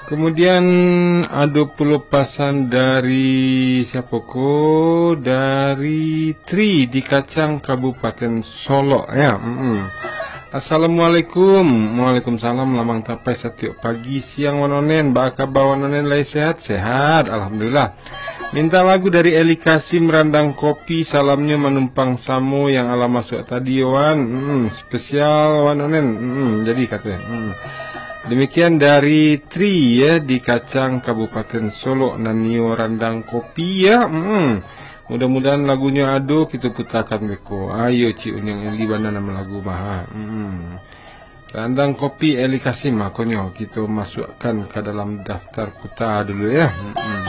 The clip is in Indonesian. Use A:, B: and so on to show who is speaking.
A: Kemudian ada pelupasan dari siapa ko? Dari Tri di Kacang Kabupaten Solo ya. Assalamualaikum. Waalaikumsalam. Lamang tapai setiap pagi siang wanonen. Baka bawa wanonen lai sehat. Alhamdulillah. Minta lagu dari Eli Kasim Randang Kopi. Salamnya menumpang samu yang ala masuk tadi wan. Spesial wanonen. Jadi katanya. Demikian dari Tri ya di Kacang Kabupaten Solo. Nanio Randang Kopi ya. Mudah-mudahan lagunya ada kita putarkan beko. Ayo Ci Unyang Eli bana nama lagu maha. Randang Kopi Eli Kasim makonyo kita masukkan ke dalam daftar putar dulu ya.